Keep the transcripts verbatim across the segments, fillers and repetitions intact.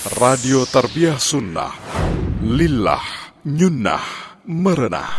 Radio Tarbiyah Sunnah. Lillah nyunnah merenah.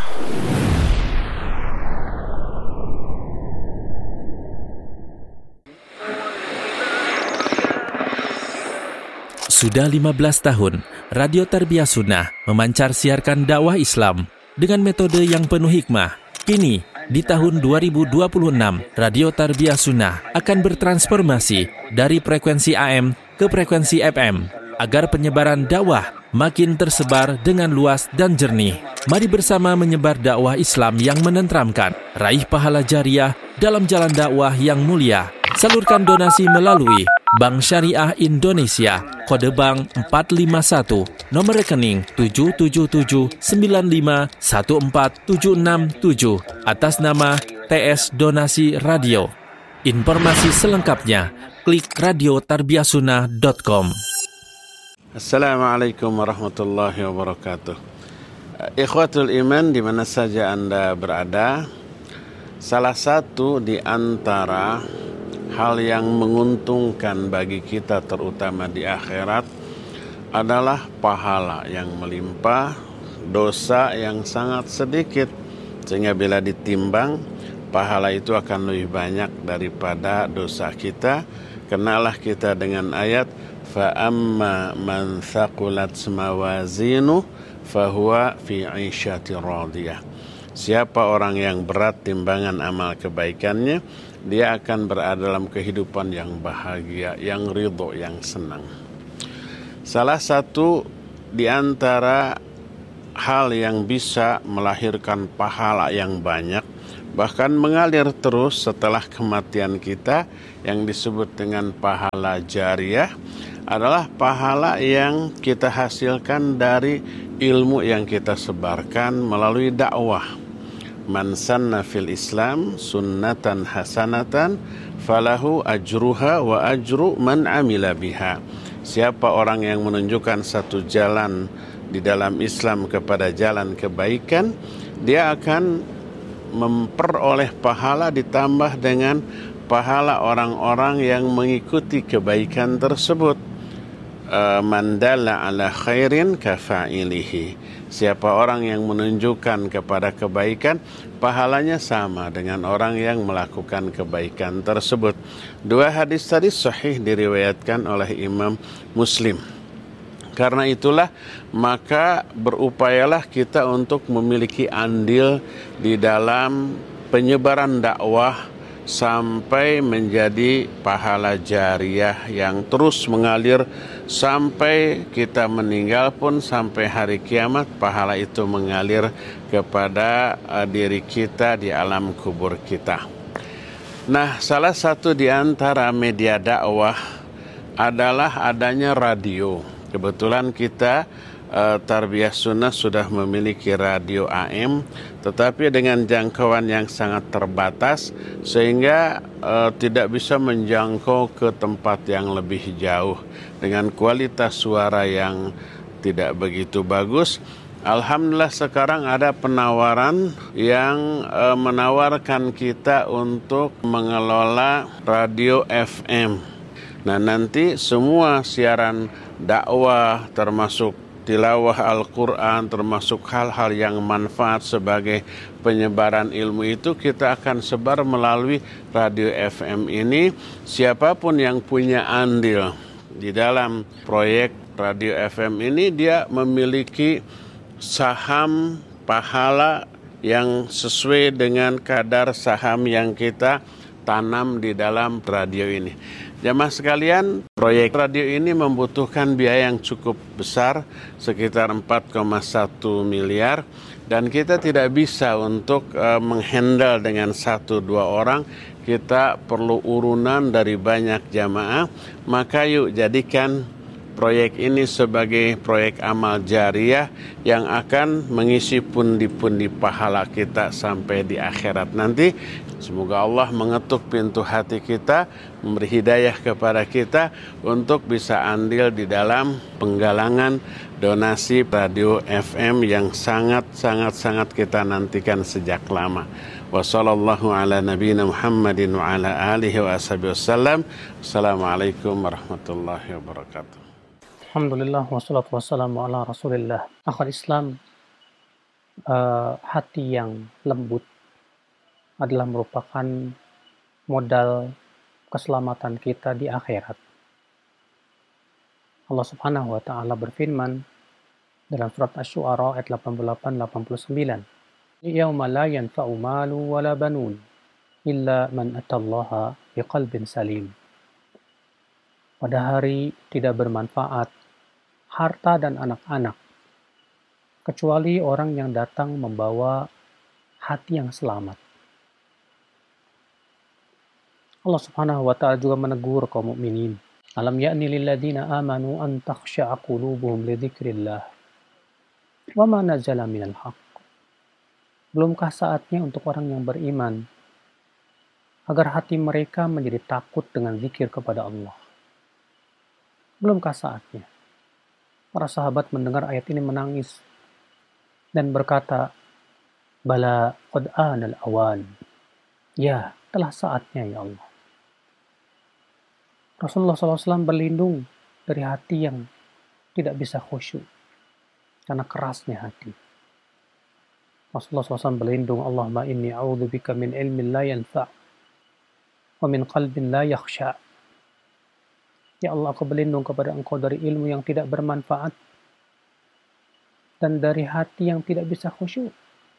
Sudah lima belas tahun, Radio Tarbiyah Sunnah memancar siarkan dakwah Islam dengan metode yang penuh hikmah. Kini, di tahun dua ribu dua puluh enam, Radio Tarbiyah Sunnah akan bertransformasi dari frekuensi A M ke frekuensi F M agar penyebaran dakwah makin tersebar dengan luas dan jernih. Mari bersama menyebar dakwah Islam yang menenteramkan, raih pahala jariah dalam jalan dakwah yang mulia. Salurkan donasi melalui Bank Syariah Indonesia, kode bank empat lima satu, nomor rekening tujuh tujuh tujuh sembilan lima satu empat tujuh enam tujuh atas nama T S Donasi Radio. Informasi selengkapnya klik radio tarbiyah sunnah dot com. Assalamualaikum warahmatullahi wabarakatuh. Ikhwatul iman di mana saja Anda berada, salah satu di antara hal yang menguntungkan bagi kita terutama di akhirat adalah pahala yang melimpah, dosa yang sangat sedikit, sehingga bila ditimbang pahala itu akan lebih banyak daripada dosa kita. Kenalah kita dengan ayat fa amma man thaqulat mawazinu fahuwa fi 'ishatin radiyah. Siapa orang yang berat timbangan amal kebaikannya, dia akan berada dalam kehidupan yang bahagia, yang ridho, yang senang. Salah satu di antara hal yang bisa melahirkan pahala yang banyak, bahkan mengalir terus setelah kematian kita, yang disebut dengan pahala jariah, adalah pahala yang kita hasilkan dari ilmu yang kita sebarkan melalui dakwah. Man sanna fil Islam sunnatan hasanatan falahu ajruha wa ajru man amila biha. Siapa orang yang menunjukkan satu jalan di dalam Islam kepada jalan kebaikan, dia akan memperoleh pahala ditambah dengan pahala orang-orang yang mengikuti kebaikan tersebut. Man dalla ala khairin kafa'ilihi. Siapa orang yang menunjukkan kepada kebaikan, pahalanya sama dengan orang yang melakukan kebaikan tersebut. Dua hadis tadi sahih diriwayatkan oleh Imam Muslim. Karena itulah maka berupayalah kita untuk memiliki andil di dalam penyebaran dakwah sampai menjadi pahala jariah yang terus mengalir sampai kita meninggal pun, sampai hari kiamat pahala itu mengalir kepada uh, diri kita di alam kubur kita. Nah, salah satu di antara media dakwah adalah adanya radio. Kebetulan kita Uh, Tarbiyah Sunnah sudah memiliki radio A M, tetapi dengan jangkauan yang sangat terbatas sehingga uh, tidak bisa menjangkau ke tempat yang lebih jauh dengan kualitas suara yang tidak begitu bagus. Alhamdulillah sekarang ada penawaran yang uh, menawarkan kita untuk mengelola radio F M. Nah, nanti semua siaran dakwah termasuk tilawah Al-Quran, termasuk hal-hal yang manfaat sebagai penyebaran ilmu itu kita akan sebar melalui radio F M ini. Siapapun yang punya andil di dalam proyek radio F M ini, dia memiliki saham pahala yang sesuai dengan kadar saham yang kita tanam di dalam radio ini. Jamaah sekalian, proyek radio ini membutuhkan biaya yang cukup besar, sekitar empat koma satu miliar, dan kita tidak bisa untuk uh, menghandle dengan satu dua orang. Kita perlu urunan dari banyak jamaah. Maka yuk jadikan proyek ini sebagai proyek amal jariah yang akan mengisi pundi-pundi pahala kita sampai di akhirat nanti. Semoga Allah mengetuk pintu hati kita, memberi hidayah kepada kita untuk bisa andil di dalam penggalangan donasi radio F M yang sangat-sangat-sangat kita nantikan sejak lama. Wa sallallahu ala nabiyina Muhammadin wa ala alihi wa ashabihi wasallam. Assalamualaikum warahmatullahi wabarakatuh. Alhamdulillah wassalatu wassalamu ala Rasulillah. Akhwat Islam, eh, hati yang lembut adalah merupakan modal keselamatan kita di akhirat. Allah Subhanahu wa taala berfirman dalam surat Asy-Syu'ara ayat delapan puluh delapan delapan puluh sembilan. Yauma la yanfa'u malu wala banun illa man atallaha biqalbin salim. Pada hari tidak bermanfaat harta dan anak-anak kecuali orang yang datang membawa hati yang selamat. Allah Subhanahu wa taala juga menegur kaum mukminin. Alam ya'ni lil ladzina amanu an takhsha'a qulubuhum li dzikrillah wa ma nazala minal haqq. Belumkah saatnya untuk orang yang beriman agar hati mereka menjadi takut dengan zikir kepada Allah? Belumkah saatnya? Para sahabat mendengar ayat ini menangis dan berkata, Bala qad anal awan. Ya, telah saatnya ya Allah. Rasulullah shallallahu alaihi wasallam berlindung dari hati yang tidak bisa khusyuk karena kerasnya hati. Rasulullah shallallahu alaihi wasallam berlindung, Allahumma inni a'udzubika min ilmin la yanfa' wa min qalbin la yakhsha'. Ya Allah, aku berlindung kepada Engkau dari ilmu yang tidak bermanfaat dan dari hati yang tidak bisa khusyuk.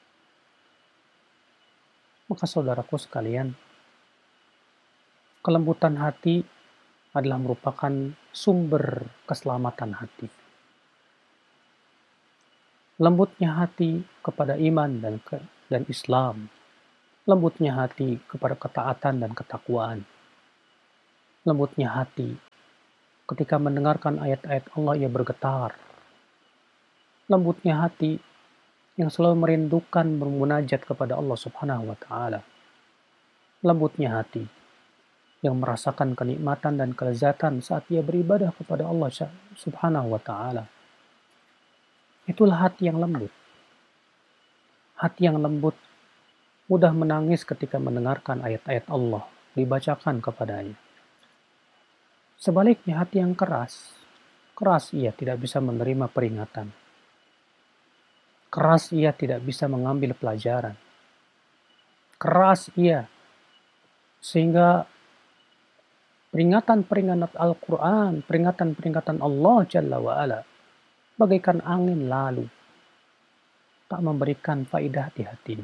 Maka saudaraku sekalian, kelembutan hati adalah merupakan sumber keselamatan hati. Lembutnya hati kepada iman dan ke, dan Islam. Lembutnya hati kepada ketaatan dan ketakwaan. Lembutnya hati ketika mendengarkan ayat-ayat Allah ia bergetar. Lembutnya hati yang selalu merindukan bermunajat kepada Allah Subhanahu wa taala. Lembutnya hati yang merasakan kenikmatan dan kelezatan saat ia beribadah kepada Allah Subhanahu wa taala. Itulah hati yang lembut. Hati yang lembut mudah menangis ketika mendengarkan ayat-ayat Allah dibacakan kepadanya. Sebaliknya hati yang keras, keras ia tidak bisa menerima peringatan. Keras ia tidak bisa mengambil pelajaran. Keras ia sehingga peringatan-peringatan Al-Quran, peringatan-peringatan Allah Jalla wa'ala bagaikan angin lalu, tak memberikan faidah di hatinya.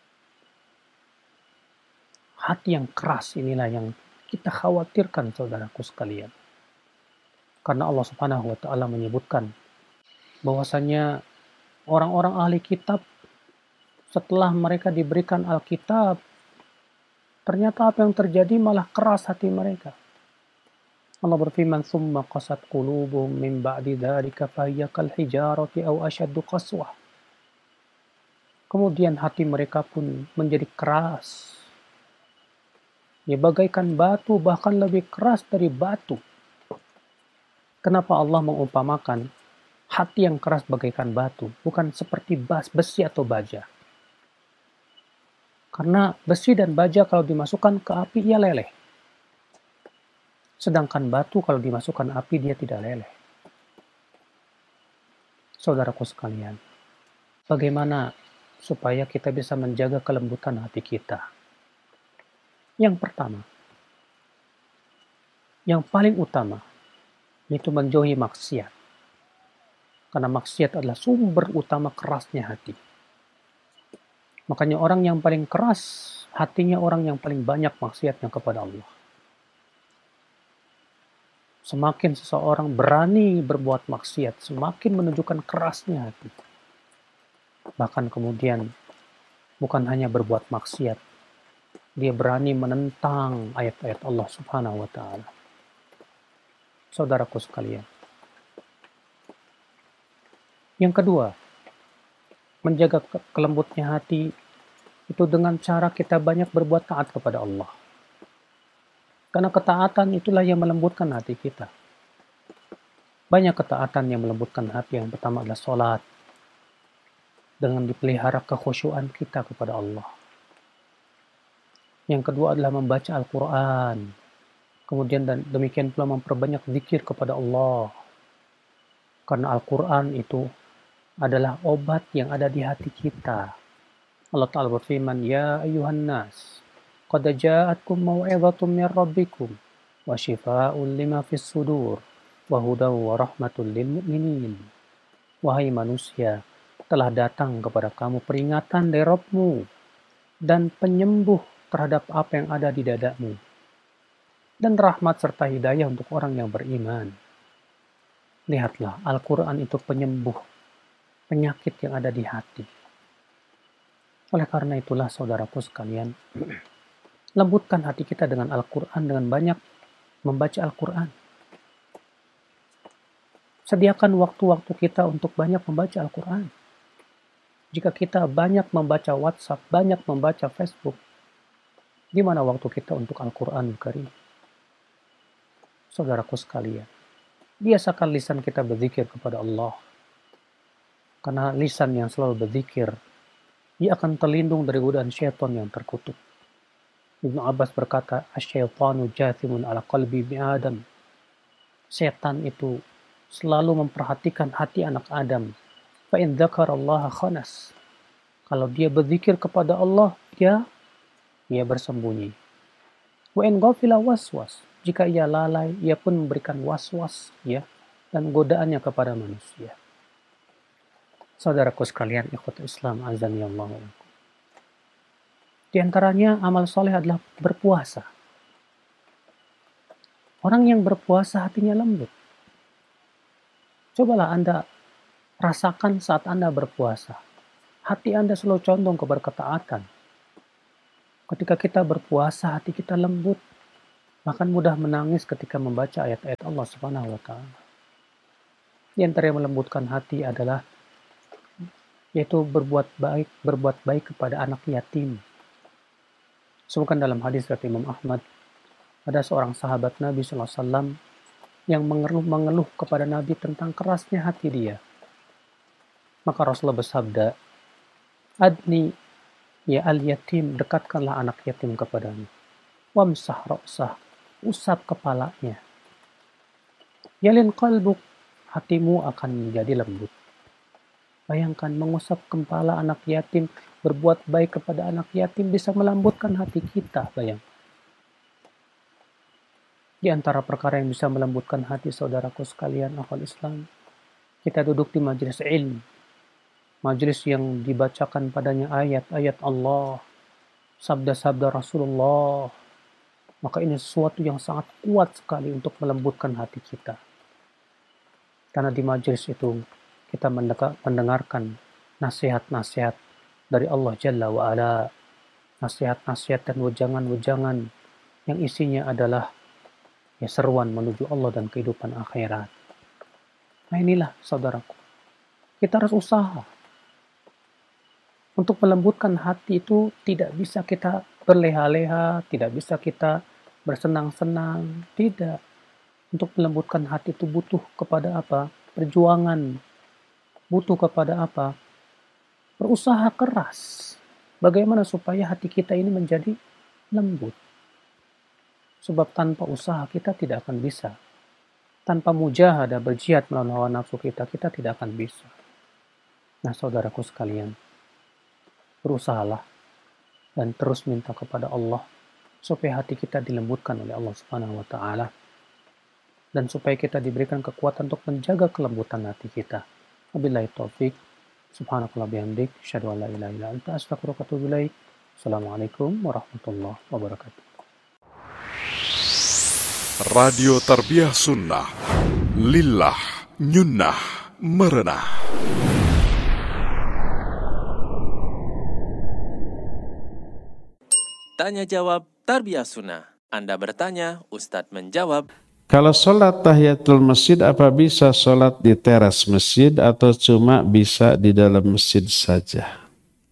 Hati yang keras inilah yang kita khawatirkan saudaraku sekalian. Karena Allah Subhanahu wa taala menyebutkan bahwasanya orang-orang ahli kitab setelah mereka diberikan Alkitab, ternyata apa yang terjadi malah keras hati mereka. Allah berfirman, "Tsumma qasat qulubuhum min ba'di dzalika fahiya kal hijarati aw ashaddu qaswah." Kemudian hati mereka pun menjadi keras. Ya, bagaikan batu, bahkan lebih keras dari batu. Kenapa Allah mengumpamakan hati yang keras bagaikan batu, bukan seperti bas, besi atau baja? Karena besi dan baja kalau dimasukkan ke api ia leleh. Sedangkan batu kalau dimasukkan api dia tidak leleh. Saudaraku sekalian, bagaimana supaya kita bisa menjaga kelembutan hati kita? Yang pertama, yang paling utama, yaitu menjauhi maksiat. Karena maksiat adalah sumber utama kerasnya hati. Makanya orang yang paling keras hatinya orang yang paling banyak maksiatnya kepada Allah. Semakin seseorang berani berbuat maksiat, semakin menunjukkan kerasnya hati. Bahkan kemudian bukan hanya berbuat maksiat, dia berani menentang ayat-ayat Allah Subhanahu wa taala. Saudaraku sekalian. Yang kedua, menjaga kelembutnya hati itu dengan cara kita banyak berbuat taat kepada Allah. Karena ketaatan itulah yang melembutkan hati kita. Banyak ketaatan yang melembutkan hati. Yang pertama adalah sholat. Dengan dipelihara kekhusyuan kita kepada Allah. Yang kedua adalah membaca Al-Quran. Kemudian dan demikian pula memperbanyak zikir kepada Allah. Karena Al-Quran itu adalah obat yang ada di hati kita. Allah Ta'ala berfirman, Ya ayuhan nas, qad ja'atkum maw'idhatum min rabbikum, wa shifa'un lima fis sudur, wa hudaw wa rahmatul lil mu'minin. Wahai manusia, telah datang kepada kamu peringatan dari Rabbmu, dan penyembuh terhadap apa yang ada di dadamu, dan rahmat serta hidayah untuk orang yang beriman. Lihatlah, Al-Quran itu penyembuh penyakit yang ada di hati. Oleh karena itulah, saudaraku sekalian, lembutkan hati kita dengan Al-Quran, dengan banyak membaca Al-Quran. Sediakan waktu-waktu kita untuk banyak membaca Al-Quran. Jika kita banyak membaca WhatsApp, banyak membaca Facebook, di mana waktu kita untuk Al-Quran Karim? Saudaraku sekalian, biasakan lisan kita berzikir kepada Allah. Karena lisan yang selalu berzikir, dia akan terlindung dari godaan syaitan yang terkutuk. Ibnu Abbas berkata, Asyaitanu jathimun ala qalbi bi Adam. Setan itu selalu memperhatikan hati anak Adam. Fa in dzakarallaha khanas. Kalau dia berzikir kepada Allah, dia ia bersembunyi. Wa in ghafila waswas. Jika ia lalai, ia pun memberikan waswas, ya, dan godaannya kepada manusia. Saudaraku sekalian, ikhwatul Islam, azani Allah. Di antaranya amal soleh adalah berpuasa. Orang yang berpuasa hatinya lembut. Cobalah Anda rasakan saat Anda berpuasa. Hati Anda selalu condong kepada ketaatan. Ketika kita berpuasa, hati kita lembut. Bahkan mudah menangis ketika membaca ayat-ayat Allah Subhanahu wa Ta'ala. Di antara yang melembutkan hati adalah yaitu berbuat baik, berbuat baik kepada anak yatim. Sebutkan dalam hadis dari Imam Ahmad, ada seorang sahabat Nabi shallallahu alaihi wasallam yang mengeluh-mengeluh kepada Nabi tentang kerasnya hati dia. Maka Rasulullah bersabda, Adni ya al-yatim, dekatkanlah anak yatim kepadamu. Wamsah ra'sah, usap kepalanya. Yalin qalbuk, hatimu akan menjadi lembut. Bayangkan mengusap kepala anak yatim, berbuat baik kepada anak yatim bisa melembutkan hati kita, bayang. Di antara perkara yang bisa melembutkan hati saudaraku sekalian, akhwal Islam, kita duduk di majelis ilmu. Majelis yang dibacakan padanya ayat-ayat Allah, sabda-sabda Rasulullah. Maka ini sesuatu yang sangat kuat sekali untuk melembutkan hati kita. Karena di majelis itu kita mendengarkan nasihat-nasihat dari Allah Jalla wa'ala. Nasihat-nasihat dan wejangan-wejangan yang isinya adalah ya seruan menuju Allah dan kehidupan akhirat. Nah inilah saudaraku, kita harus usaha. Untuk melembutkan hati itu tidak bisa kita berleha-leha, tidak bisa kita bersenang-senang, tidak. Untuk melembutkan hati itu butuh kepada apa? Perjuangan. Butuh kepada apa? Berusaha keras. Bagaimana supaya hati kita ini menjadi lembut? Sebab tanpa usaha kita tidak akan bisa. Tanpa mujahadah berjihad melawan hawa nafsu kita, kita tidak akan bisa. Nah saudaraku sekalian, berusahalah dan terus minta kepada Allah supaya hati kita dilembutkan oleh Allah Subhanahu wa Ta'ala, dan supaya kita diberikan kekuatan untuk menjaga kelembutan hati kita. Wabillahi taufik. Subhanakallah bihamdik, asyhadu an la ilaha illa anta, astaghfiruka wa atubu ilaik. Assalamualaikum warahmatullahi wabarakatuh. Radio Tarbiyah Sunnah, Lillah, Nyunnah, Merenah. Tanya jawab Tarbiyah Sunnah. Anda bertanya, Ustadz menjawab. Kalau sholat tahiyatul masjid, apa bisa sholat di teras masjid atau cuma bisa di dalam masjid saja?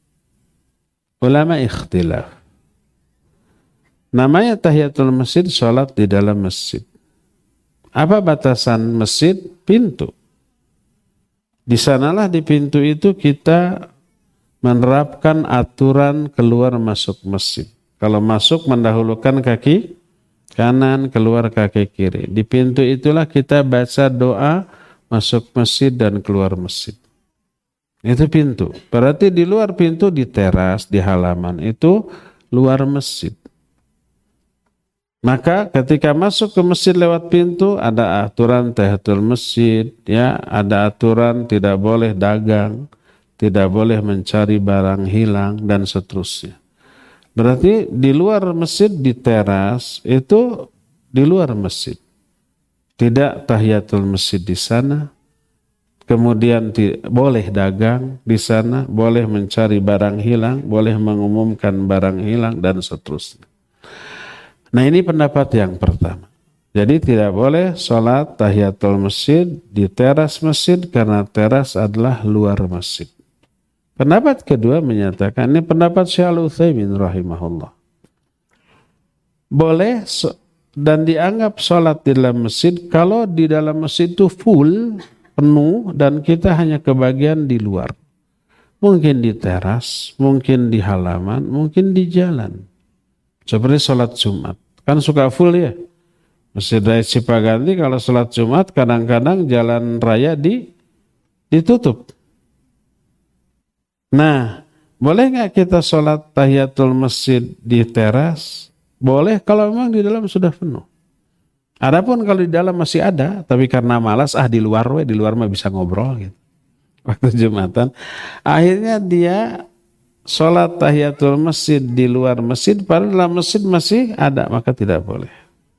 Ulama ikhtilaf. Namanya tahiyatul masjid, sholat di dalam masjid. Apa batasan masjid? Pintu. Di sanalah di pintu itu kita menerapkan aturan keluar masuk masjid. Kalau masuk mendahulukan kaki kanan, keluar kaki kiri. Di pintu itulah kita baca doa masuk masjid dan keluar masjid. Itu pintu. Berarti di luar pintu, di teras, di halaman, itu luar masjid. Maka ketika masuk ke masjid lewat pintu, ada aturan tahiyatul masjid, ya, ada aturan tidak boleh dagang, tidak boleh mencari barang hilang, dan seterusnya. Berarti di luar masjid, di teras, itu di luar masjid. Tidak tahiyatul masjid di sana, kemudian di, boleh dagang di sana, boleh mencari barang hilang, boleh mengumumkan barang hilang, dan seterusnya. Nah, ini pendapat yang pertama. Jadi tidak boleh sholat tahiyatul masjid di teras masjid karena teras adalah luar masjid. Pendapat kedua menyatakan, ini pendapat Syekh Al-Utsaimin rahimahullah. Boleh dan dianggap sholat di dalam masjid kalau di dalam masjid itu full, penuh, dan kita hanya kebagian di luar. Mungkin di teras, mungkin di halaman, mungkin di jalan. Seperti sholat Jumat. Kan suka full ya. Masjid Raya Cipaganti kalau sholat Jumat kadang-kadang jalan raya di, ditutup. Nah, boleh nggak kita sholat tahiyatul masjid di teras? Boleh kalau memang di dalam sudah penuh. Adapun kalau di dalam masih ada, tapi karena malas, ah di luar we, di luar mah bisa ngobrol gitu. Waktu Jumatan. Akhirnya dia sholat tahiyatul masjid di luar masjid, padahal dalam masjid masih ada, maka tidak boleh.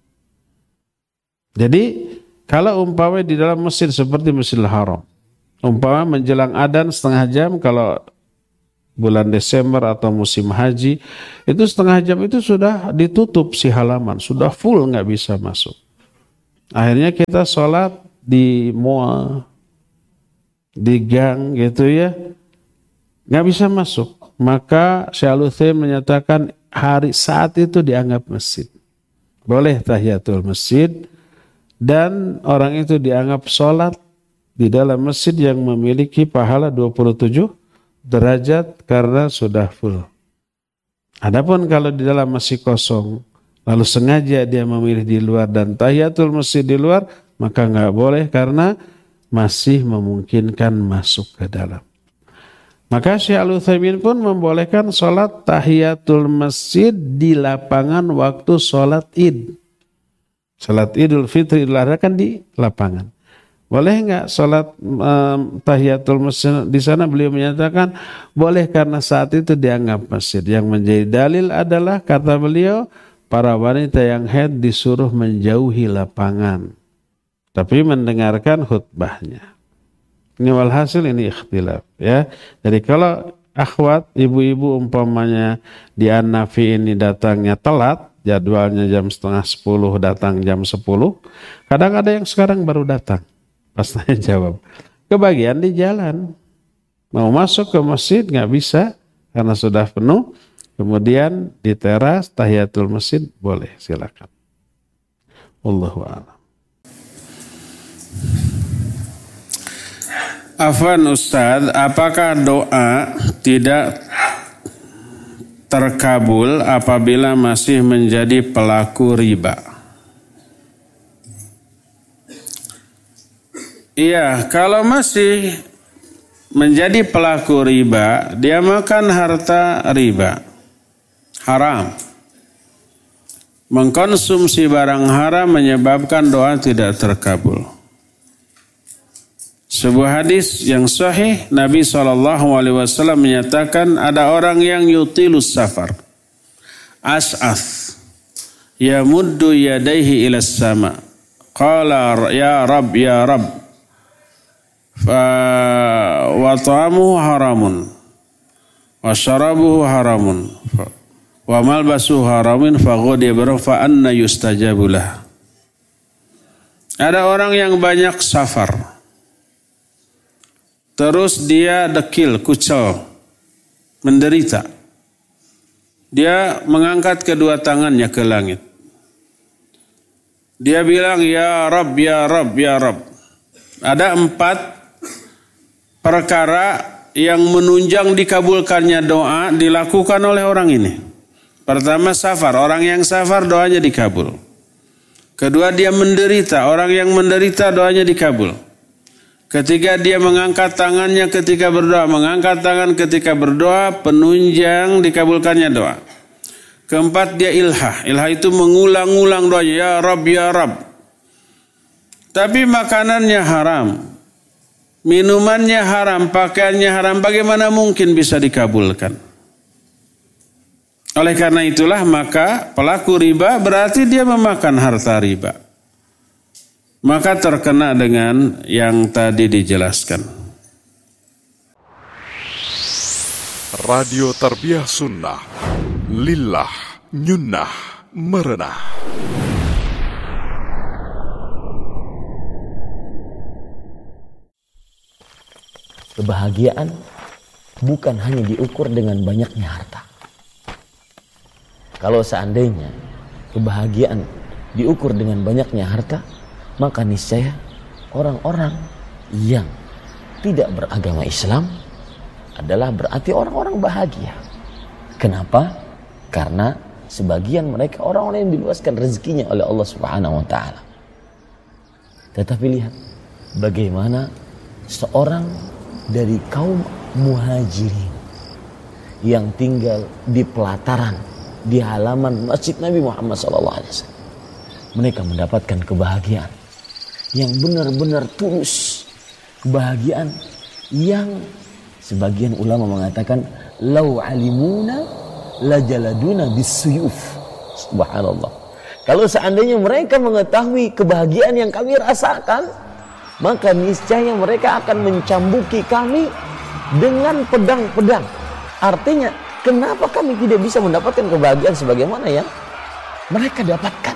Jadi kalau umpama di dalam masjid seperti Masjidil Haram, umpama menjelang adzan setengah jam, kalau bulan Desember atau musim haji, itu setengah jam itu sudah ditutup si halaman, sudah full, nggak bisa masuk. Akhirnya kita sholat di mall, di gang gitu ya, nggak bisa masuk. Maka Syekh Al-Utsaimin menyatakan hari saat itu dianggap masjid. Boleh tahiyatul masjid dan orang itu dianggap sholat di dalam masjid yang memiliki pahala dua puluh tujuh derajat karena sudah full. Adapun kalau di dalam masih kosong, lalu sengaja dia memilih di luar dan tahiyatul masjid di luar, maka nggak boleh karena masih memungkinkan masuk ke dalam. Maka Syekh Al-Utsaimin pun membolehkan sholat tahiyatul masjid di lapangan waktu sholat id. Sholat idul fitri, Idul Adha kan di lapangan. Boleh nggak sholat um, tahiyatul masjid di sana? Beliau menyatakan boleh karena saat itu dianggap masjid. Yang menjadi dalil adalah kata beliau, para wanita yang haid disuruh menjauhi lapangan, tapi mendengarkan khutbahnya. Ini walhasil ini ikhtilaf ya. Jadi kalau akhwat, ibu-ibu umpamanya di An-Nafi ini datangnya telat, jadwalnya jam setengah sepuluh, datang jam sepuluh. Kadang ada yang sekarang baru datang. Pas saya jawab, kebagian di jalan. Mau masuk ke masjid nggak bisa karena sudah penuh. Kemudian di teras tahiyatul masjid boleh, silakan. Wallahu a'lam. Afwan Ustaz, apakah doa tidak terkabul apabila masih menjadi pelaku riba? Iya, kalau masih menjadi pelaku riba, dia makan harta riba, haram. Mengkonsumsi barang haram menyebabkan doa tidak terkabul. Sebuah hadis yang sahih, Nabi shallallahu alaihi wasallam menyatakan ada orang yang yutilus safar, as'ath, yamuddu yadaihi ilas sama, qala ya Rab ya Rab, fa wa ta'amuhu haramun, wa syarabuhu haramun, wa malbasuhu haramun, fa ghadiya baru fa anna yustajabulah. Ada orang yang banyak safar, terus dia dekil, kucel, menderita. Dia mengangkat kedua tangannya ke langit. Dia bilang, ya Rabb, ya Rabb, ya Rabb. Ada empat perkara yang menunjang dikabulkannya doa dilakukan oleh orang ini. Pertama, safar. Orang yang safar doanya dikabul. Kedua, dia menderita. Orang yang menderita doanya dikabul. Ketika dia mengangkat tangannya ketika berdoa, mengangkat tangan ketika berdoa, penunjang dikabulkannya doa. Keempat, dia ilhah. Ilhah itu mengulang-ulang doanya, ya Rabb, ya Rabb. Tapi makanannya haram, minumannya haram, pakaiannya haram, bagaimana mungkin bisa dikabulkan? Oleh karena itulah maka pelaku riba berarti dia memakan harta riba. Maka terkena dengan yang tadi dijelaskan. Radio Tarbiyah Sunnah, lillah, nyunnah, merenah. Kebahagiaan bukan hanya diukur dengan banyaknya harta. Kalau seandainya kebahagiaan diukur dengan banyaknya harta, maka niscaya orang-orang yang tidak beragama Islam adalah berarti orang-orang bahagia. Kenapa? Karena sebagian mereka orang-orang yang diluaskan rezekinya oleh Allah Subhanahu wa taala. Tetapi lihat bagaimana seorang dari kaum muhajirin yang tinggal di pelataran, di halaman Masjid Nabi Muhammad shallallahu alaihi wasallam. Mereka mendapatkan kebahagiaan yang benar-benar tulus. Kebahagiaan yang sebagian ulama mengatakan lau alimuna lajaladuna bisuyuf. Subhanallah. Kalau seandainya mereka mengetahui kebahagiaan yang kami rasakan, maka niscaya mereka akan mencambuki kami dengan pedang-pedang. Artinya, kenapa kami tidak bisa mendapatkan kebahagiaan sebagaimana yang mereka dapatkan?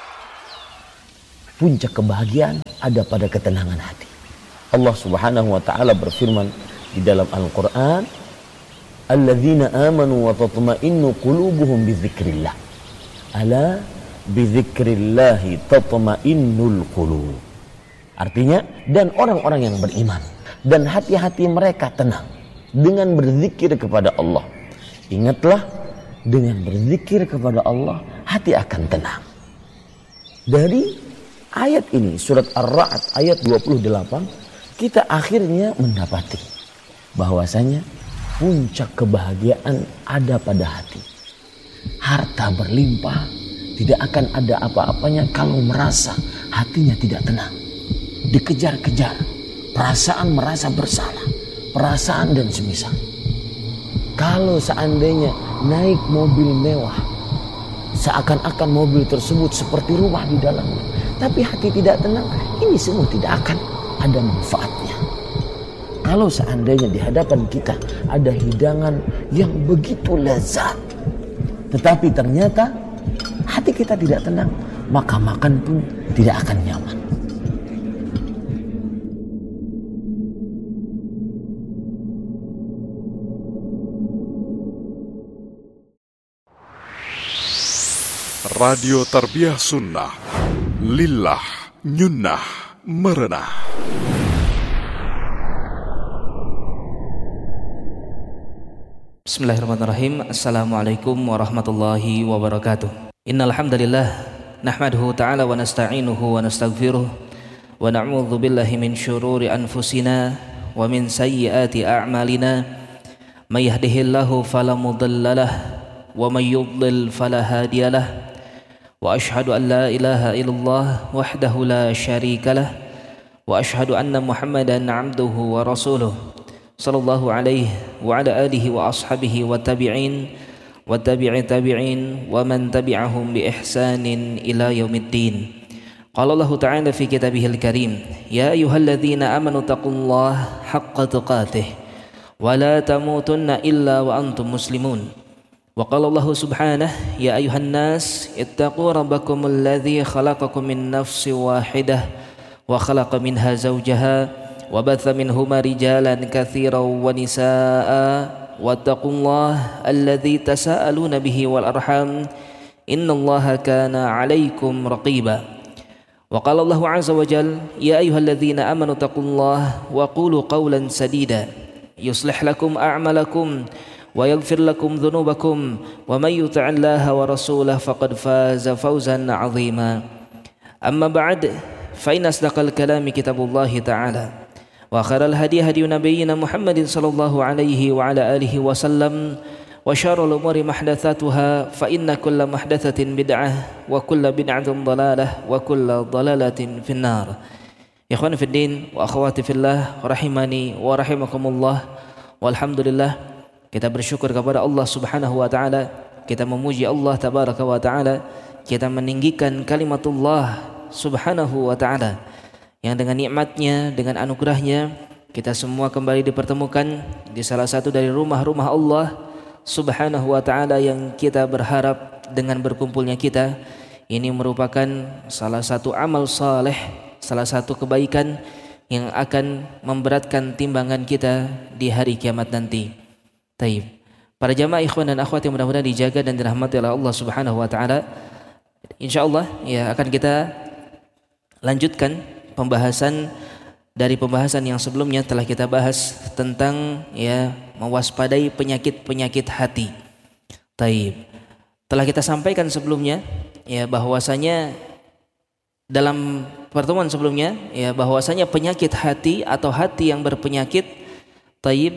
Puncak kebahagiaan ada pada ketenangan hati. Allah Subhanahu wa taala berfirman di dalam Al-Qur'an, "Alladzina amanu wa tatma'innu qulubuhum bidzikrillah." Ala bidzikrillah tatma'innul qulub. Artinya, dan orang-orang yang beriman dan hati-hati mereka tenang dengan berzikir kepada Allah. Ingatlah, dengan berzikir kepada Allah, hati akan tenang. Dari ayat ini, surat Ar-Ra'd ayat dua puluh delapan, kita akhirnya mendapati bahwasanya puncak kebahagiaan ada pada hati. Harta berlimpah tidak akan ada apa-apanya kalau merasa hatinya tidak tenang. Dikejar-kejar, perasaan merasa bersalah, perasaan dan semisal. Kalau seandainya naik mobil mewah, seakan-akan mobil tersebut seperti rumah di dalamnya, tapi hati tidak tenang, ini semua tidak akan ada manfaatnya. Kalau seandainya di hadapan kita ada hidangan yang begitu lezat, tetapi ternyata hati kita tidak tenang, maka makan pun tidak akan nyaman. Radio Tarbiyah Sunnah, lillah, nyunnah, merenah. Bismillahirrahmanirrahim. Assalamualaikum warahmatullahi wabarakatuh. Innal hamdalillah nahmaduhu ta'ala wa nasta'inuhu wa nastaghfiruh wa na'udzu billahi min syururi anfusina wa min sayyiati a'malina. May yahdihillahu fala mudhillalah wa may yudlil fala hadiyalah. Wa ashhadu an la ilaha illallah wahdahu la syarika lah wa ashhadu anna Muhammadan 'abduhu wa rasuluh sallallahu alaihi wa ala alihi wa ashabihi wa tabi'in wa tabi'i tabi'in wa man tabi'ahum bi ihsanin ila yaumiddin. Qala Allah ta'ala fi kitabihil karim, ya ayyuhalladzina amanu taqullaha haqqa tuqatih wa la tamutunna illa wa antum muslimun. Wa qala Allah subhanahu, ya ayuhan nas ittaqu rabbakum alladzi khalaqakum min nafsin wahidah wa khalaqa minha zawjaha wa batha minhuma rijalan katsiran wa nisaa wattaqullaha alladzi tasaaluna bihi wal arham innallaha kana 'alaikum raqiba. Wa qala Allah 'azza wa jalla, ya ayyuhalladzina amanu taqullaha wa qulu qawlan sadida yuslih lakum a'malakum wa yaghfir lakum dhunubakum wa may yuti'illaha wa rasulahu faqad faza fawzan 'azima. Amma ba'd, fa inna asdaqal kalami kitabullahi ta'ala wa khairal hadi hadi nabiyyina Muhammadin sallallahu alaihi wa ala alihi wasallam, wa syarrul umuri muhdatsatuha, fa inna kulla muhdatsatin bid'ah wa kulla bid'atin dhalalah wa kulla dhalalatin finnar. Ikhwan fiddin wa akhwati fillah rahimani wa rahimakumullah. Walhamdulillah, kita bersyukur kepada Allah Subhanahu wa taala, kita memuji Allah tabaraka wa taala, kita meninggikan kalimatullah Subhanahu wa taala yang dengan nikmatnya, dengan anugerahnya kita semua kembali dipertemukan di salah satu dari rumah-rumah Allah Subhanahu wa taala yang kita berharap dengan berkumpulnya kita ini merupakan salah satu amal saleh, salah satu kebaikan yang akan memberatkan timbangan kita di hari kiamat nanti. Taib. Para jamaah ikhwan dan akhwat yang mudah-mudahan dijaga dan dirahmati oleh Allah Subhanahu wa taala. Insyaallah ya akan kita lanjutkan pembahasan dari pembahasan yang sebelumnya telah kita bahas tentang ya mewaspadai penyakit-penyakit hati. Taib. Telah kita sampaikan sebelumnya ya bahwasanya dalam pertemuan sebelumnya ya bahwasanya penyakit hati atau hati yang berpenyakit taib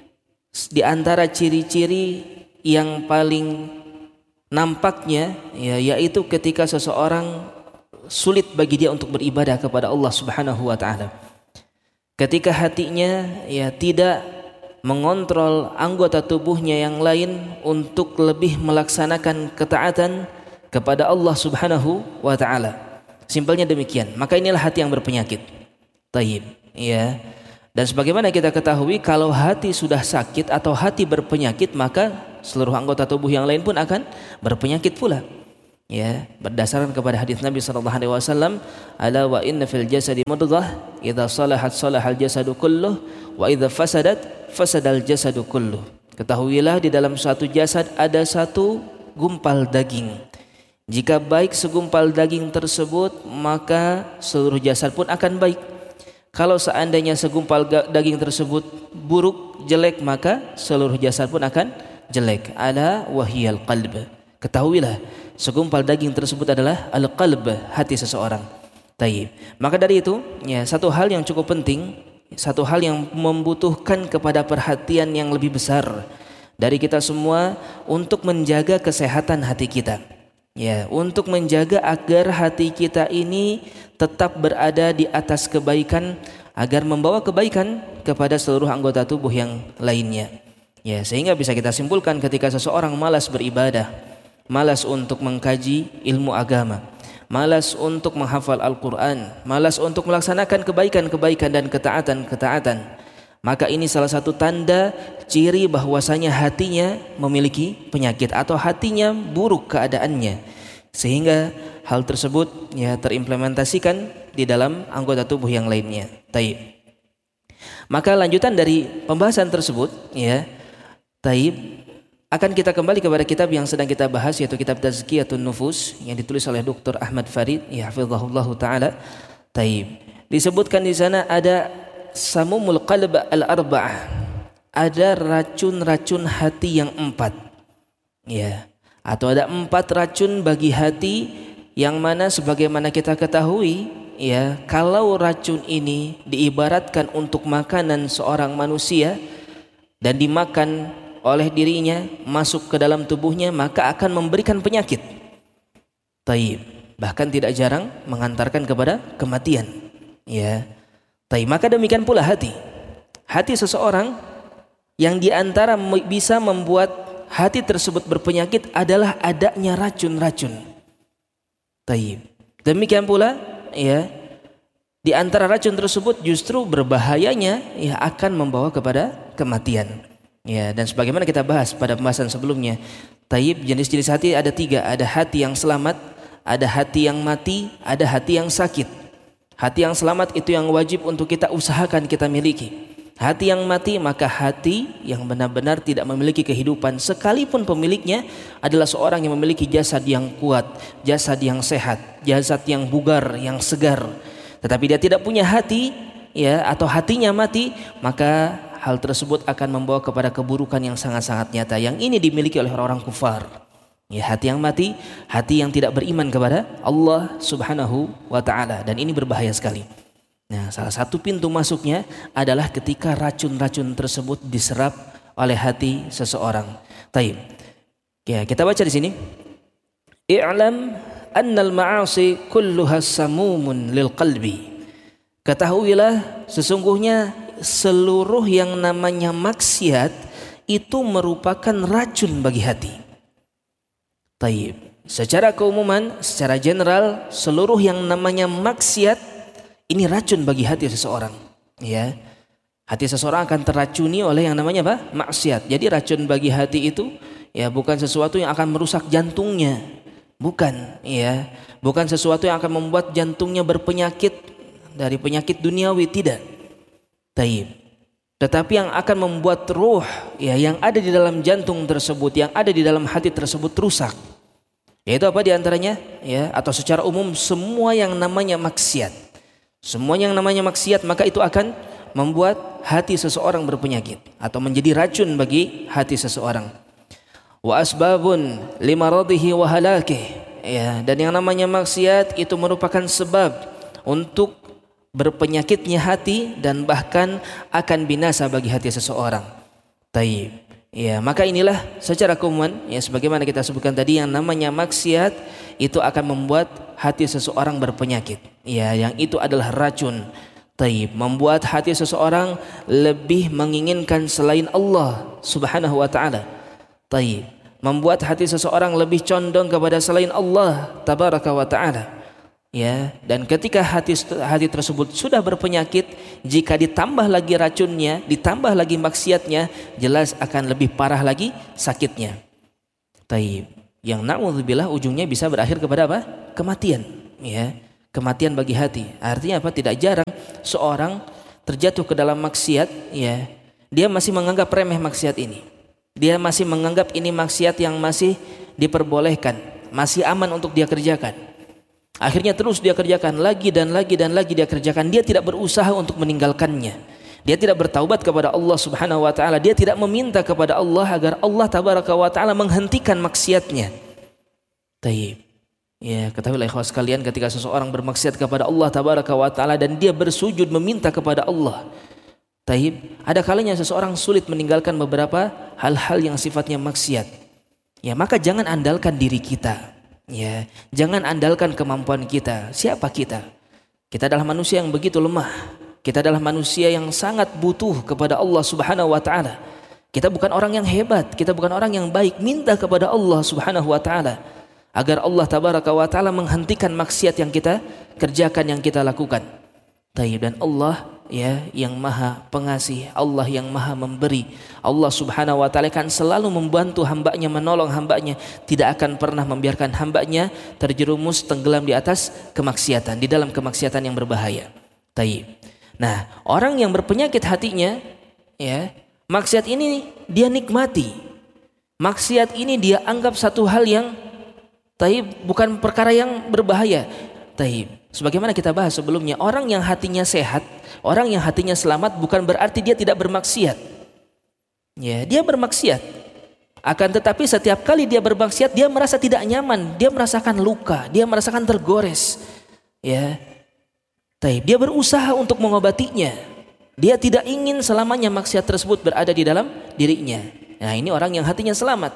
di antara ciri-ciri yang paling nampaknya ya yaitu ketika seseorang sulit bagi dia untuk beribadah kepada Allah Subhanahu wa taala. Ketika hatinya ya tidak mengontrol anggota tubuhnya yang lain untuk lebih melaksanakan ketaatan kepada Allah Subhanahu wa taala. Simpelnya demikian. Maka inilah hati yang berpenyakit. Taib, ya. Dan sebagaimana kita ketahui kalau hati sudah sakit atau hati berpenyakit maka seluruh anggota tubuh yang lain pun akan berpenyakit pula. Ya, berdasarkan kepada hadis Nabi sallallahu alaihi wasallam, "Ala wa inna fil jasadi mudghah, idza salahat salahal jasadu kulluh, wa idza fasadat fasadal jasadu kulluh." Ketahuilah di dalam suatu jasad ada satu gumpal daging. Jika baik segumpal daging tersebut, maka seluruh jasad pun akan baik. Kalau seandainya segumpal daging tersebut buruk, jelek, maka seluruh jasad pun akan jelek. Ala wahiyal qalb. Ketahuilah, segumpal daging tersebut adalah al-qalb, hati seseorang. Taib. Maka dari itu, ya, satu hal yang cukup penting, satu hal yang membutuhkan kepada perhatian yang lebih besar dari kita semua untuk menjaga kesehatan hati kita. Ya, untuk menjaga agar hati kita ini tetap berada di atas kebaikan, agar membawa kebaikan kepada seluruh anggota tubuh yang lainnya. Ya, sehingga bisa kita simpulkan ketika seseorang malas beribadah, malas untuk mengkaji ilmu agama, malas untuk menghafal Al-Quran, malas untuk melaksanakan kebaikan-kebaikan dan ketaatan-ketaatan, maka ini salah satu tanda ciri bahwasanya hatinya memiliki penyakit atau hatinya buruk keadaannya, sehingga hal tersebut ya terimplementasikan di dalam anggota tubuh yang lainnya. Taib. Maka lanjutan dari pembahasan tersebut ya, taib, akan kita kembali kepada kitab yang sedang kita bahas yaitu kitab Tazkiyatun Nufus yang ditulis oleh Doktor Ahmad Farid ya hafizahullah taala. Taib. Disebutkan di sana ada samumul qalb al-arba'ah, ada racun-racun hati yang empat ya, atau ada empat racun bagi hati yang mana sebagaimana kita ketahui ya, kalau racun ini diibaratkan untuk makanan seorang manusia dan dimakan oleh dirinya masuk ke dalam tubuhnya maka akan memberikan penyakit. Taib. Bahkan tidak jarang mengantarkan kepada kematian ya. Tapi maka demikian pula hati. Hati seseorang yang diantara bisa membuat hati tersebut berpenyakit adalah adanya racun-racun. Taib. Demikian pula ya, di antara racun tersebut justru berbahayanya ya akan membawa kepada kematian. Ya, dan sebagaimana kita bahas pada pembahasan sebelumnya, taib, jenis-jenis hati ada tiga, ada hati yang selamat, ada hati yang mati, ada hati yang sakit. Hati yang selamat itu yang wajib untuk kita usahakan kita miliki. Hati yang mati maka hati yang benar-benar tidak memiliki kehidupan, sekalipun pemiliknya adalah seorang yang memiliki jasad yang kuat, jasad yang sehat, jasad yang bugar, yang segar. Tetapi dia tidak punya hati ya, atau hatinya mati, maka hal tersebut akan membawa kepada keburukan yang sangat-sangat nyata. Yang ini dimiliki oleh orang-orang kufar. Ya, hati yang mati, hati yang tidak beriman kepada Allah Subhanahu wa taala, dan ini berbahaya sekali. Nah, salah satu pintu masuknya adalah ketika racun-racun tersebut diserap oleh hati seseorang. Taib. Ya, kita baca di sini. I'lam annal ma'asi kulluha samumun lil qalbi. Ketahuilah sesungguhnya seluruh yang namanya maksiat itu merupakan racun bagi hati. Taib. Secara keumuman, secara general, seluruh yang namanya maksiat ini racun bagi hati seseorang. Ya, hati seseorang akan teracuni oleh yang namanya apa? Maksiat. Jadi racun bagi hati itu ya bukan sesuatu yang akan merusak jantungnya, bukan. Ya, bukan sesuatu yang akan membuat jantungnya berpenyakit dari penyakit duniawi, tidak. Taib. Tetapi yang akan membuat ruh ya yang ada di dalam jantung tersebut, yang ada di dalam hati tersebut rusak. Yaitu apa diantaranya? Ya, atau secara umum semua yang namanya maksiat. Semua yang namanya maksiat maka itu akan membuat hati seseorang berpenyakit atau menjadi racun bagi hati seseorang. Wa asbabun limaradihi wa halakih. Ya, dan yang namanya maksiat itu merupakan sebab untuk berpenyakitnya hati dan bahkan akan binasa bagi hati seseorang. Taib. Ya, maka inilah secara keumuman ya sebagaimana kita sebutkan tadi yang namanya maksiat itu akan membuat hati seseorang berpenyakit. Ya, yang itu adalah racun. Taib, membuat hati seseorang lebih menginginkan selain Allah Subhanahu wa taala. Taib, membuat hati seseorang lebih condong kepada selain Allah Tabaraka wa taala. Ya, dan ketika hati hati tersebut sudah berpenyakit, jika ditambah lagi racunnya, ditambah lagi maksiatnya, jelas akan lebih parah lagi sakitnya. Taib, yang na'udzubillah ujungnya bisa berakhir kepada apa? Kematian. Ya, kematian bagi hati. Artinya apa? Tidak jarang seorang terjatuh ke dalam maksiat, ya, dia masih menganggap remeh maksiat ini. Dia masih menganggap ini maksiat yang masih diperbolehkan, masih aman untuk dia kerjakan. Akhirnya terus dia kerjakan lagi dan lagi dan lagi dia kerjakan. Dia tidak berusaha untuk meninggalkannya. Dia tidak bertaubat kepada Allah Subhanahu wa taala. Dia tidak meminta kepada Allah agar Allah Tabaraka wa taala menghentikan maksiatnya. Taib. Ya, ketahuilah ikhwas sekalian, ketika seseorang bermaksiat kepada Allah Tabaraka wa taala dan dia bersujud meminta kepada Allah. Taib, ada kalanya seseorang sulit meninggalkan beberapa hal-hal yang sifatnya maksiat. Ya, maka jangan andalkan diri kita. Ya, jangan andalkan kemampuan kita. Siapa kita? Kita adalah manusia yang begitu lemah. Kita adalah manusia yang sangat butuh kepada Allah Subhanahu wa taala. Kita bukan orang yang hebat, kita bukan orang yang baik. Minta kepada Allah Subhanahu wa taala agar Allah Tabaraka wa taala menghentikan maksiat yang kita kerjakan, yang kita lakukan. Taib, dan Allah ya yang maha pengasih, Allah yang maha memberi. Allah Subhanahu wa taala akan selalu membantu hambanya, menolong hambanya, tidak akan pernah membiarkan hambanya terjerumus tenggelam di atas kemaksiatan, di dalam kemaksiatan yang berbahaya. Taib. Nah, orang yang berpenyakit hatinya ya, maksiat ini dia nikmati. Maksiat ini dia anggap satu hal yang taib, bukan perkara yang berbahaya. Taib. Sebagaimana kita bahas sebelumnya, orang yang hatinya sehat, orang yang hatinya selamat bukan berarti dia tidak bermaksiat. Ya, dia bermaksiat. Akan tetapi setiap kali dia bermaksiat, dia merasa tidak nyaman, dia merasakan luka, dia merasakan tergores. Ya. Taib, dia berusaha untuk mengobatinya. Dia tidak ingin selamanya maksiat tersebut berada di dalam dirinya. Nah, ini orang yang hatinya selamat.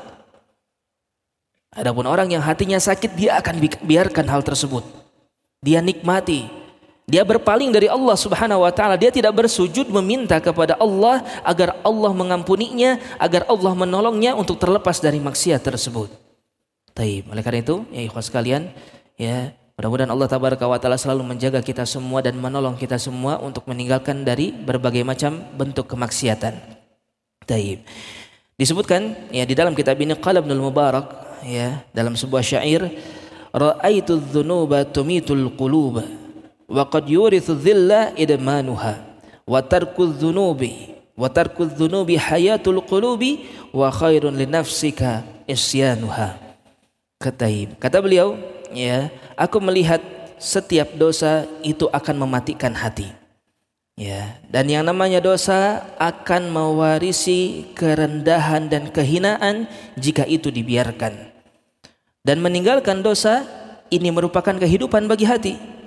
Adapun orang yang hatinya sakit, dia akan biarkan hal tersebut. Dia nikmati, dia berpaling dari Allah Subhanahu wa taala, dia tidak bersujud meminta kepada Allah agar Allah mengampuninya, agar Allah menolongnya untuk terlepas dari maksiat tersebut. Taib. Oleh karena itu, ya ikhwas sekalian, ya mudah-mudahan Allah Tabaraka wa taala selalu menjaga kita semua dan menolong kita semua untuk meninggalkan dari berbagai macam bentuk kemaksiatan. Taib. Disebutkan ya di dalam kitab ini qala Ibnul Mubarak ya dalam sebuah syair, ra'aitu dzunuba tumitul quluba wa qad yurithu dhilla idmanuha wa tarku dzunubi wa tarku dzunubi hayatul qulubi wa khairun li nafsika isyanuha. Kataib. Kata beliau, ya, aku melihat setiap dosa itu akan mematikan hati. Ya, dan yang namanya dosa akan mewarisi kerendahan dan kehinaan jika itu dibiarkan. Dan meninggalkan dosa ini merupakan kehidupan bagi hati.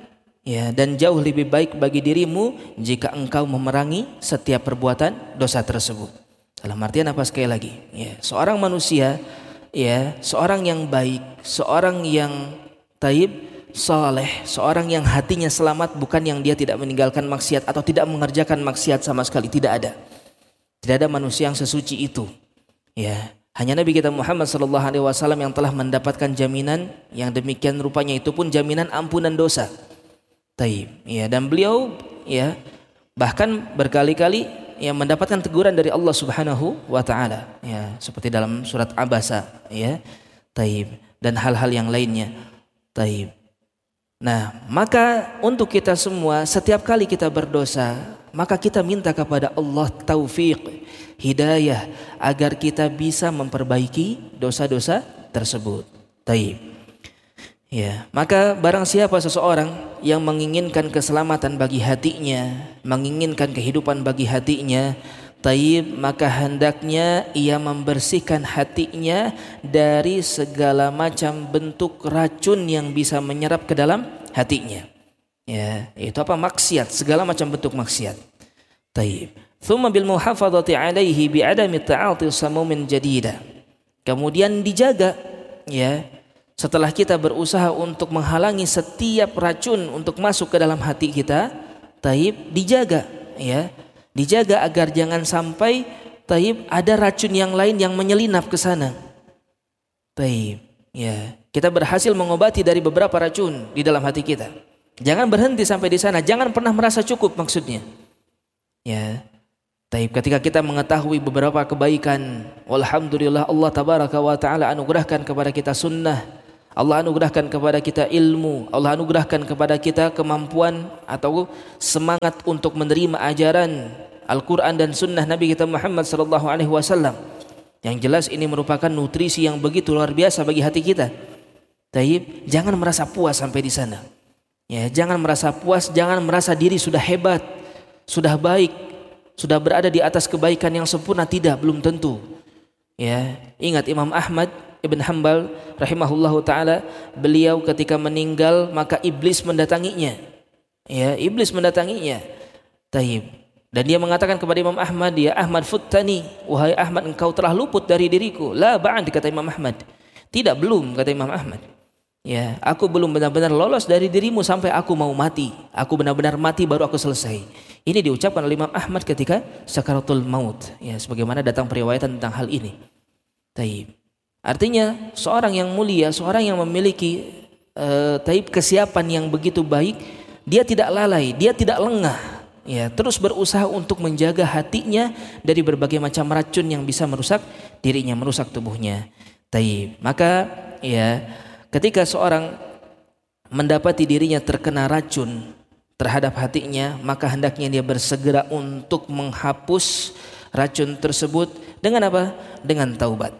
Ya, dan jauh lebih baik bagi dirimu jika engkau memerangi setiap perbuatan dosa tersebut. Dalam artian apa, sekali lagi, ya, seorang manusia, ya, seorang yang baik, seorang yang taib, saleh, seorang yang hatinya selamat, bukan yang dia tidak meninggalkan maksiat atau tidak mengerjakan maksiat sama sekali, tidak ada. Tidak ada manusia yang sesuci itu. Ya, hanya Nabi kita Muhammad sallallahu alaihi wasallam yang telah mendapatkan jaminan yang demikian rupanya, itu pun jaminan ampunan dosa. Taib, ya, dan beliau, ya, bahkan berkali-kali yang mendapatkan teguran dari Allah Subhanahu wa taala, ya, seperti dalam surat Abasa, ya, taib, dan hal-hal yang lainnya. Taib. Nah, maka untuk kita semua, setiap kali kita berdosa, maka kita minta kepada Allah taufik, hidayah, agar kita bisa memperbaiki dosa-dosa tersebut. Taib. Ya, maka barang siapa seseorang yang menginginkan keselamatan bagi hatinya, menginginkan kehidupan bagi hatinya, taib, maka hendaknya ia membersihkan hatinya dari segala macam bentuk racun yang bisa menyerap ke dalam hatinya. Ya, itu apa? Maksiat, segala macam bentuk maksiat. Taib. Thumma bil muhafadzati alaihi bi adami ta'ati samumin jadida. Kemudian dijaga, ya. Setelah kita berusaha untuk menghalangi setiap racun untuk masuk ke dalam hati kita, taib, dijaga, ya, dijaga agar jangan sampai, taib, ada racun yang lain yang menyelinap ke sana. Taib, ya, kita berhasil mengobati dari beberapa racun di dalam hati kita. Jangan berhenti sampai di sana, jangan pernah merasa cukup maksudnya. Ya, taib, ketika kita mengetahui beberapa kebaikan, alhamdulillah Allah tabaraka wa taala anugerahkan kepada kita sunnah. Allah anugerahkan kepada kita ilmu, Allah anugerahkan kepada kita kemampuan atau semangat untuk menerima ajaran Al-Quran dan Sunnah Nabi kita Muhammad sallallahu alaihi wasallam. Yang jelas ini merupakan nutrisi yang begitu luar biasa bagi hati kita. Taib, jangan merasa puas sampai di sana. Ya, jangan merasa puas, jangan merasa diri sudah hebat, sudah baik, sudah berada di atas kebaikan yang sempurna, tidak, belum tentu. Ya, ingat Imam Ahmad Ibn Hanbal rahimahullahu taala, beliau ketika meninggal maka iblis mendatanginya. Ya, iblis mendatanginya. Taib. Dan dia mengatakan kepada Imam Ahmad, ya Ahmad futtani, wahai Ahmad, engkau telah luput dari diriku. La ba'd, kata Imam Ahmad. Tidak, belum, kata Imam Ahmad. Ya, aku belum benar-benar lolos dari dirimu sampai aku mau mati. Aku benar-benar mati baru aku selesai. Ini diucapkan oleh Imam Ahmad ketika sakaratul maut. Ya, sebagaimana datang periwayatan tentang hal ini. Taib. Artinya seorang yang mulia, seorang yang memiliki uh, taib kesiapan yang begitu baik, dia tidak lalai, dia tidak lengah, ya, terus berusaha untuk menjaga hatinya dari berbagai macam racun yang bisa merusak dirinya, merusak tubuhnya. Taib. Maka, ya, ketika seorang mendapati dirinya terkena racun terhadap hatinya, maka hendaknya dia bersegera untuk menghapus racun tersebut dengan apa? Dengan taubat.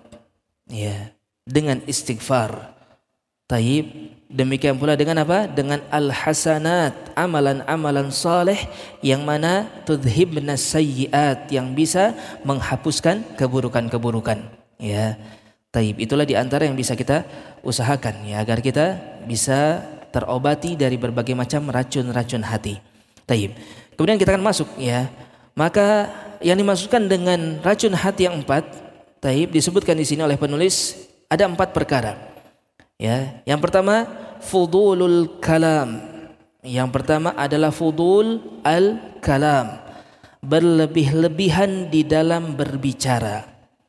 Ya, dengan istighfar. Taib. Demikian pula dengan apa? Dengan al-hasanat, amalan-amalan saleh yang mana tudhibna sayyiat, yang bisa menghapuskan keburukan-keburukan. Ya. Taib. Itulah di antara yang bisa kita usahakan, ya, agar kita bisa terobati dari berbagai macam racun-racun hati. Taib. Kemudian kita akan masuk, ya. Maka yang dimaksudkan dengan racun hati yang empat, taib, disebutkan di sini oleh penulis ada empat perkara. Ya, yang pertama fudulul kalam. Yang pertama adalah fudul al kalam, berlebih-lebihan di dalam berbicara.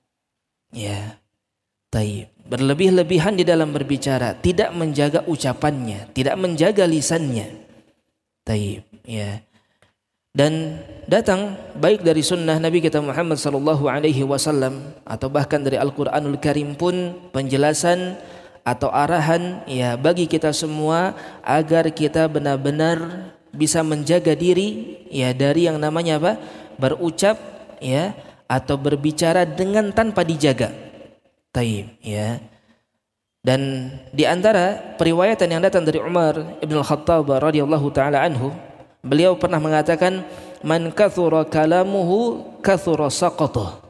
Ya, taib, berlebih-lebihan di dalam berbicara, tidak menjaga ucapannya, tidak menjaga lisannya. Taib, ya. Dan datang baik dari sunnah Nabi kita Muhammad sallallahu alaihi wasallam atau bahkan dari Al-Qur'anul Karim pun penjelasan atau arahan, ya, bagi kita semua agar kita benar-benar bisa menjaga diri, ya, dari yang namanya apa? Berucap, ya, atau berbicara dengan tanpa dijaga. Taib, ya. Dan di antara periwayatan yang datang dari Umar Ibn Al-Khattab radhiyallahu taala anhu, beliau pernah mengatakan, man kathura kalamuhu kathura saqatuh.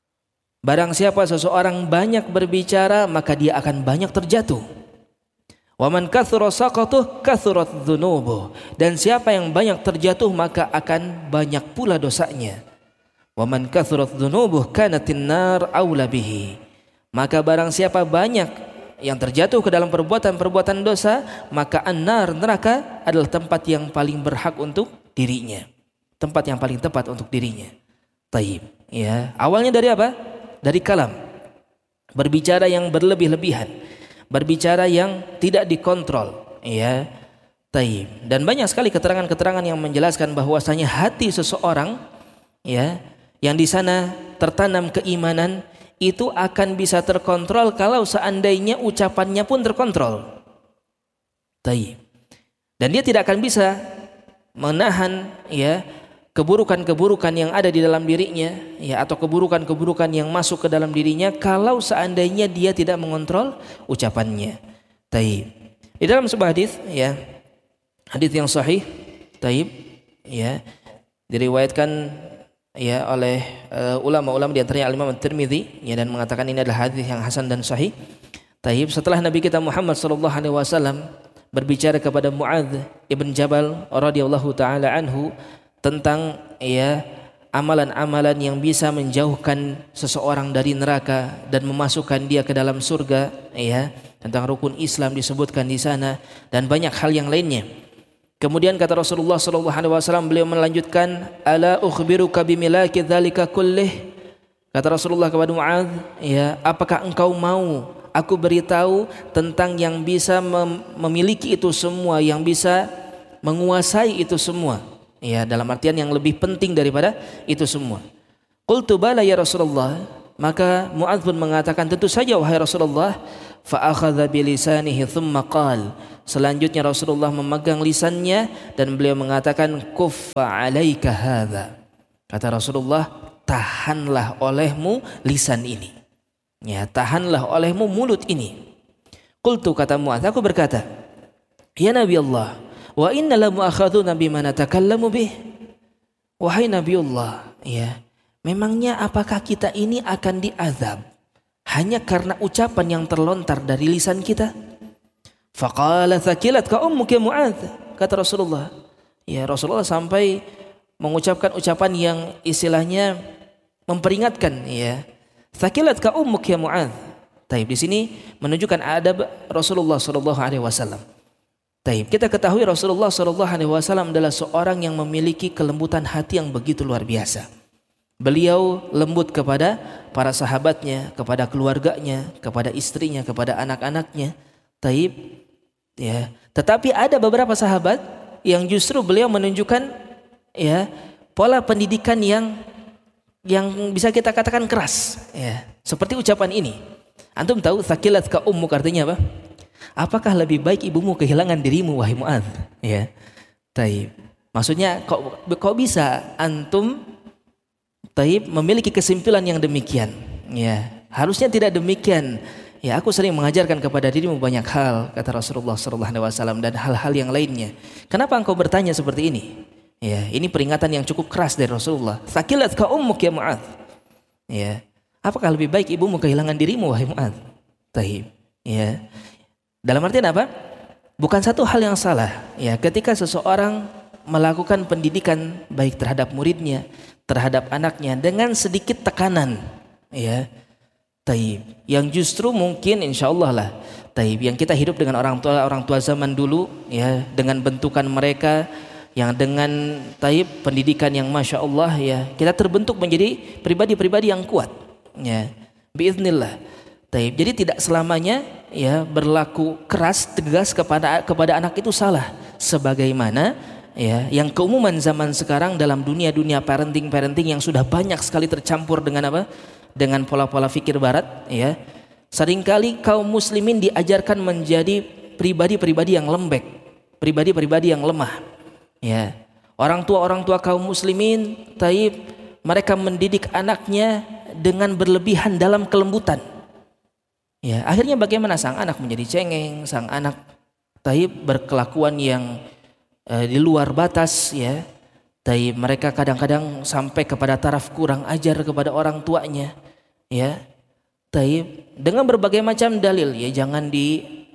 Barang siapa seseorang banyak berbicara, maka dia akan banyak terjatuh. Wa man kathura saqatuh kathurat dzunubuh. Dan siapa yang banyak terjatuh maka akan banyak pula dosanya. Wa man kathurat dzunubuh kanatin nar aula bihi. Maka barang siapa banyak yang terjatuh ke dalam perbuatan-perbuatan dosa, maka an-nar, neraka adalah tempat yang paling berhak untuk dirinya. Tempat yang paling tepat untuk dirinya. Taib. Ya, awalnya dari apa? Dari kalam. Berbicara yang berlebih-lebihan. Berbicara yang tidak dikontrol. Ya. Taib. Dan banyak sekali keterangan-keterangan yang menjelaskan bahwasanya hati seseorang, ya, yang di sana tertanam keimanan, itu akan bisa terkontrol kalau seandainya ucapannya pun terkontrol. Taib. Dan dia tidak akan bisa menahan, ya, keburukan-keburukan yang ada di dalam dirinya, ya, atau keburukan-keburukan yang masuk ke dalam dirinya kalau seandainya dia tidak mengontrol ucapannya. Taib. Di dalam sebuah hadis, ya, hadis yang sahih, taib, ya, diriwayatkan, ya, oleh uh, ulama-ulama di antaranya Al-Imam At-Tirmidzi, ya, dan mengatakan ini adalah hadis yang hasan dan sahih. Taib. Setelah Nabi kita Muhammad sallallahu alaihi wasallam berbicara kepada Muadz ibn Jabal radhiyallahu taala anhu tentang, ya, amalan-amalan yang bisa menjauhkan seseorang dari neraka dan memasukkan dia ke dalam surga, ya, tentang rukun Islam disebutkan di sana dan banyak hal yang lainnya. Kemudian kata Rasulullah sallallahu alaihi wasallam, beliau melanjutkan, ala ukhbiruka bimilaki dzalika kullih. Kata Rasulullah kepada Muadz, ya, apakah engkau mau aku beritahu tentang yang bisa mem- memiliki itu semua, yang bisa menguasai itu semua, ya, dalam artian yang lebih penting daripada itu semua. Qultu bala ya Rasulullah. Maka Muadz pun mengatakan, tentu saja wahai Rasulullah. Fa akhadha bi lisanihi thumma qala. Selanjutnya Rasulullah memegang lisannya dan beliau mengatakan, kuffa alaika hadza. Kata Rasulullah, tahanlah olehmu lisan ini. Ya, tahanlah olehmu mulut ini. Qultu, kata Muadz, aku berkata, ya Nabi Allah, wa inna la mu'akhaduna bima natakallamu bih. Wahai Nabi Allah, ya, memangnya apakah kita ini akan diazab hanya karena ucapan yang terlontar dari lisan kita? Faqala thaqilatka ummuka Muadz. Kata Rasulullah, ya, Rasulullah sampai mengucapkan ucapan yang istilahnya memperingatkan, ya, thaqilatka ummuka Muadz. Taib, di sini menunjukkan adab Rasulullah sallallahu alaihi wasallam. Taib, kita ketahui Rasulullah sallallahu alaihi wasallam adalah seorang yang memiliki kelembutan hati yang begitu luar biasa. Beliau lembut kepada para sahabatnya, kepada keluarganya, kepada istrinya, kepada anak-anaknya. Taib, ya. Tetapi ada beberapa sahabat yang justru beliau menunjukkan, ya, pola pendidikan yang yang bisa kita katakan keras, ya. Seperti ucapan ini. Antum tahu thaqilatka ummuk artinya apa? Apakah lebih baik ibumu kehilangan dirimu wahai Muadz? Ya. Taib. Maksudnya kok kok bisa antum, taib, memiliki kesimpulan yang demikian? Ya, harusnya tidak demikian. Ya, aku sering mengajarkan kepada dirimu banyak hal, kata Rasulullah sallallahu alaihi wasallam, dan hal-hal yang lainnya. Kenapa engkau bertanya seperti ini? Ya, ini peringatan yang cukup keras dari Rasulullah. Thaqilatka ummuk ya Muadz. Ya, apakah lebih baik ibumu kehilangan dirimu wahai Muadz? Taib. Ya. Dalam artian apa? Bukan satu hal yang salah, ya, ketika seseorang melakukan pendidikan baik terhadap muridnya, terhadap anaknya dengan sedikit tekanan, ya. Taib, yang justru mungkin insya Allah lah, taib, yang kita hidup dengan orang tua orang tua zaman dulu, ya, dengan bentukan mereka yang dengan taib pendidikan yang masya Allah, ya, kita terbentuk menjadi pribadi-pribadi yang kuat, ya, biiznillah. Taib, jadi tidak selamanya, ya, berlaku keras tegas kepada kepada anak itu salah, sebagaimana, ya, yang keumuman zaman sekarang dalam dunia-dunia parenting-parenting yang sudah banyak sekali tercampur dengan apa? Dengan pola-pola fikir barat, ya. Seringkali kaum muslimin diajarkan menjadi pribadi-pribadi yang lembek, pribadi-pribadi yang lemah, ya. Orang tua-orang tua kaum muslimin, taib, mereka mendidik anaknya dengan berlebihan dalam kelembutan. Ya, akhirnya bagaimana sang anak menjadi cengeng, sang anak taib berkelakuan yang uh, di luar batas, ya. Taib, mereka kadang-kadang sampai kepada taraf kurang ajar kepada orang tuanya, ya. Taib, dengan berbagai macam dalil, ya, jangan di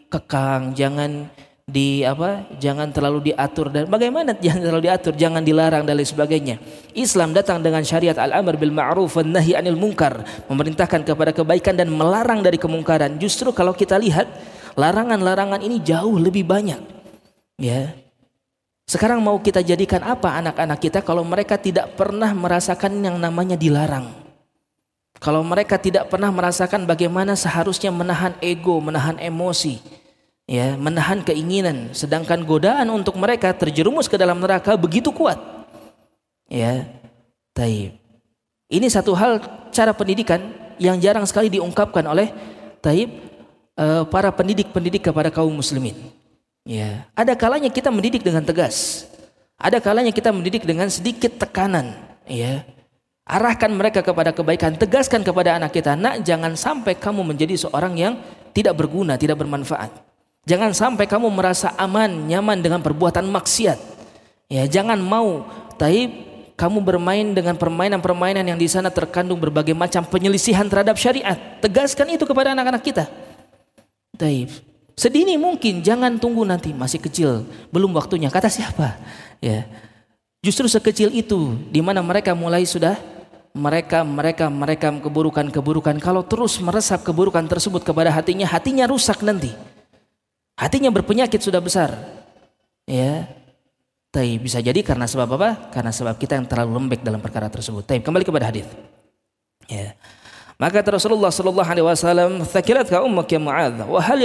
dikekang, jangan di apa? Jangan terlalu diatur. Dan bagaimana jangan terlalu diatur, jangan dilarang dan lain sebagainya. Islam datang dengan syariat al-amr bil ma'ruf wan nahi 'anil munkar, memerintahkan kepada kebaikan dan melarang dari kemungkaran. Justru kalau kita lihat larangan-larangan ini jauh lebih banyak. Ya. Sekarang mau kita jadikan apa anak-anak kita kalau mereka tidak pernah merasakan yang namanya dilarang? Kalau mereka tidak pernah merasakan bagaimana seharusnya menahan ego, menahan emosi, ya, menahan keinginan, sedangkan godaan untuk mereka terjerumus ke dalam neraka begitu kuat. Ya. Taib. Ini satu hal cara pendidikan yang jarang sekali diungkapkan oleh taib uh, para pendidik-pendidik kepada kaum muslimin. Ya, ada kalanya kita mendidik dengan tegas. Ada kalanya kita mendidik dengan sedikit tekanan, ya. Arahkan mereka kepada kebaikan, tegaskan kepada anak kita, "Nak, jangan sampai kamu menjadi seorang yang tidak berguna, tidak bermanfaat. Jangan sampai kamu merasa aman, nyaman dengan perbuatan maksiat. Ya, jangan mau taib kamu bermain dengan permainan-permainan yang di sana terkandung berbagai macam penyelisihan terhadap syariat." Tegaskan itu kepada anak-anak kita. Taib. Sedini mungkin, jangan tunggu nanti masih kecil, belum waktunya. Kata siapa? Ya. Justru sekecil itu di mana mereka mulai sudah mereka mereka mereka keburukan-keburukan. Kalau terus meresap keburukan tersebut kepada hatinya, hatinya rusak nanti. Hatinya berpenyakit sudah besar. Ya. Tapi bisa jadi karena sebab apa? Karena sebab kita yang terlalu lembek dalam perkara tersebut. Tapi kembali kepada hadis. Ya. Maka Rasulullah sallallahu alaihi wasallam, "Thaqilatka ummuka ya Mu'adz, wa hal